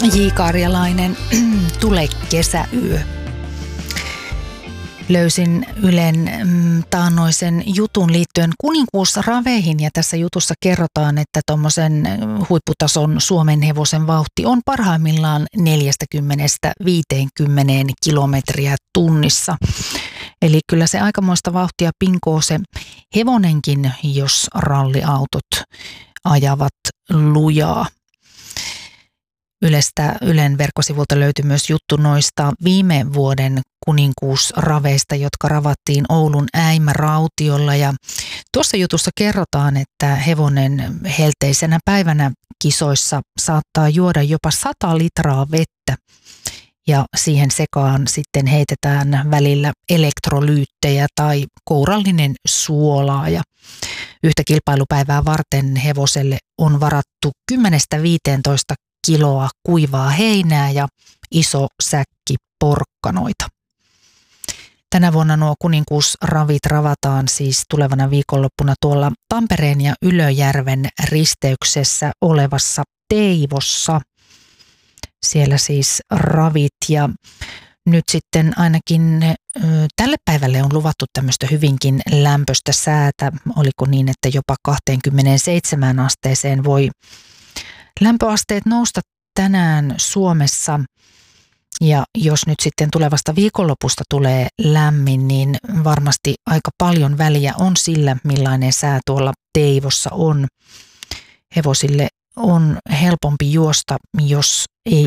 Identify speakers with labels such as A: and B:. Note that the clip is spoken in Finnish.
A: J. Karjalainen, Tule kesäyö. Löysin Ylen taannoisen jutun liittyen kuninkuusraveihin ja tässä jutussa kerrotaan, että tuommoisen huipputason Suomen hevosen vauhti on parhaimmillaan 40-50 kilometriä tunnissa. Eli kyllä se aikamoista vauhtia pinkoo se hevonenkin, jos ralliautot ajavat lujaa. Ylen verkkosivulta löytyi myös juttu noista viime vuoden kuninkuusraveista, jotka ravattiin Oulun Äimärautiolla. Ja tuossa jutussa kerrotaan, että hevonen helteisenä päivänä kisoissa saattaa juoda jopa 100 litraa vettä. Ja siihen sekaan sitten heitetään välillä elektrolyyttejä tai kourallinen suolaa. Ja yhtä kilpailupäivää varten hevoselle on varattu 10-15 kiloa kuivaa heinää ja iso säkki porkkanoita. Tänä vuonna nuo kuninkuusravit ravataan siis tulevana viikonloppuna tuolla Tampereen ja Ylöjärven risteyksessä olevassa Teivossa. Siellä siis ravit ja nyt sitten ainakin tälle päivälle on luvattu tämmöistä hyvinkin lämpöistä säätä. Oliko niin, että jopa 27 asteeseen voi lämpöasteet nousta tänään Suomessa. Ja jos nyt sitten tulevasta viikonlopusta tulee lämmin, niin varmasti aika paljon väliä on sillä, millainen sää tuolla Teivossa on. Hevosille on helpompi juosta, jos